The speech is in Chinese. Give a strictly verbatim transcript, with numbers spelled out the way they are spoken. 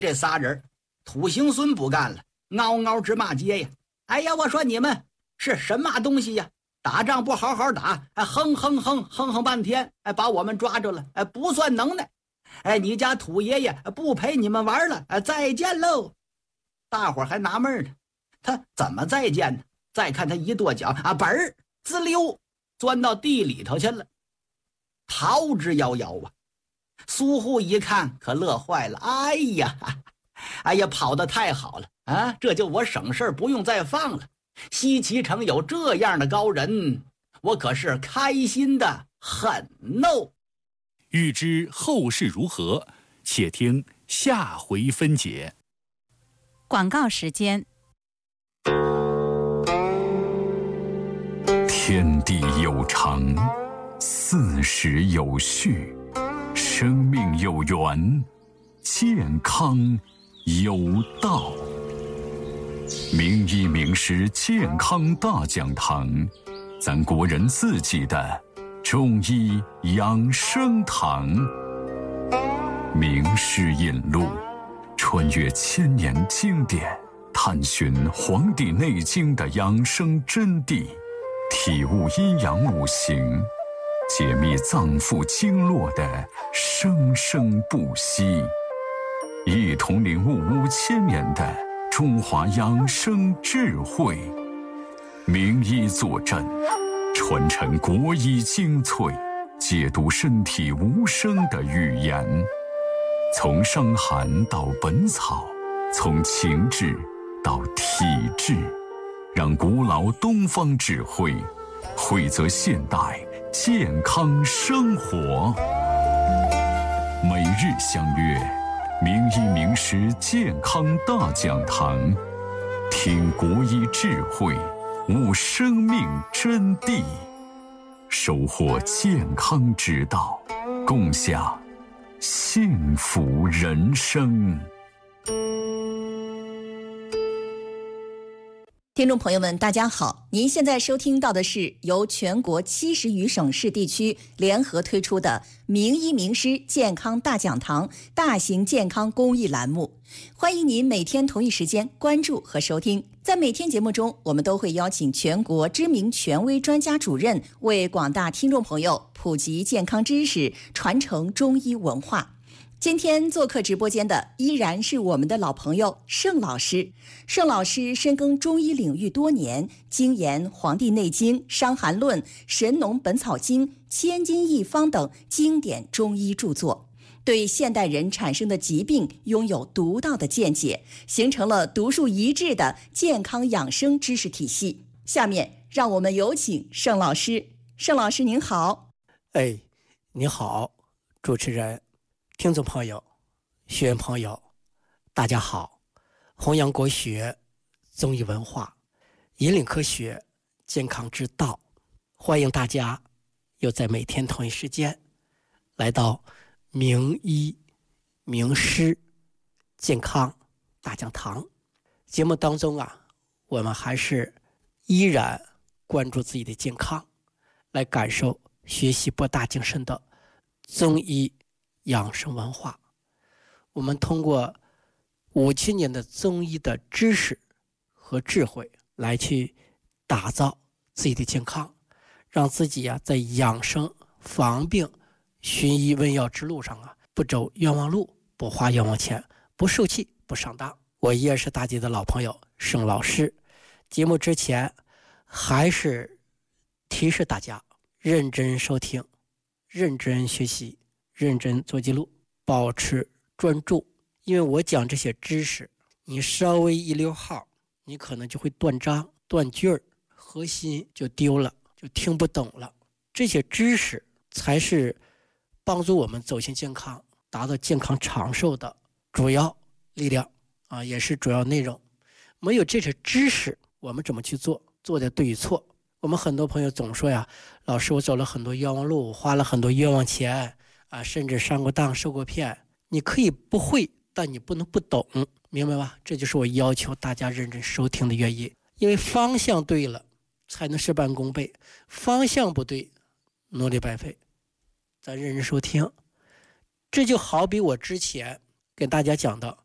这仨人，土行孙不干了，嗷嗷直骂街呀！哎呀，我说你们是什么东西呀？打仗不好好打，哎，哼哼哼哼哼半天，哎，把我们抓住了，哎，不算能耐，哎，你家土爷爷不陪你们玩了，哎，再见喽！大伙儿还纳闷呢，他怎么再见呢？再看他一跺脚啊，本儿滋溜钻到地里头去了，逃之夭夭啊！苏护一看可乐坏了，哎呀，哎呀，跑得太好了啊！这就我省事儿不用再放了。西岐城有这样的高人，我可是开心的很哦。 欲知后事如何，且听下回分解。 广告时间。 天地有常，四时有序，生命有源，健康有道。名医名师健康大讲堂，咱国人自己的中医养生堂。名师引路，穿越千年经典，探寻《黄帝内经》的养生真谛，体悟阴阳五行，解密脏腑经络的生生不息，一同领悟五千年的中华养生智慧。名医坐镇，传承国医精粹，解读身体无声的语言。从伤寒到本草，从情志到体质，让古老东方智慧汇泽现代健康生活。每日相约名医名师健康大讲堂，听国医智慧，悟生命真谛，收获健康之道，共享幸福人生。 听众朋友们，大家好！您现在收听到的是由全国七十余省市地区联合推出的名医名师健康大讲堂大型健康公益栏目，欢迎您每天同一时间关注和收听。在每天节目中，我们都会邀请全国知名权威专家主任为广大听众朋友普及健康知识，传承中医文化。今天做客直播间的依然是我们的老朋友盛老师。盛老师深耕中医领域多年，精研《黄帝内经》《伤寒论》《神农本草经》《千金一方》等经典中医著作，对现代人产生的疾病拥有独到的见解，形成了独树一帜的健康养生知识体系。下面让我们有请盛老师。盛老师您好。 哎，你好，主持人，听众朋友，学员朋友，大家好！弘扬国学、中医文化，引领科学、健康之道，欢迎大家又在每天同一时间来到名医名师健康大讲堂。节目当中啊，我们还是依然关注自己的健康，来感受学习博大精深的中医养生文化。我们通过五千年的中医的知识和智慧来去打造自己的健康，让自己啊在养生防病寻医问药之路上啊不走冤枉路，不花冤枉钱，不受气，不上当。我依然是大家的老朋友盛老师。节目之前还是提示大家认真收听，认真学习，认真做记录，保持专注。因为我讲这些知识，你稍微一溜号，你可能就会断章断句儿，核心就丢了，就听不懂了。这些知识才是帮助我们走向健康，达到健康长寿的主要力量啊，也是主要内容。没有这些知识，我们怎么去做，做的对与错？我们很多朋友总说呀，老师，我走了很多冤枉路，花了很多冤枉钱啊，甚至上过当，受过骗。你可以不会，但你不能不懂，明白吧？这就是我要求大家认真收听的原因。因为方向对了，才能事半功倍；方向不对，努力白费。咱认真收听。这就好比我之前给大家讲的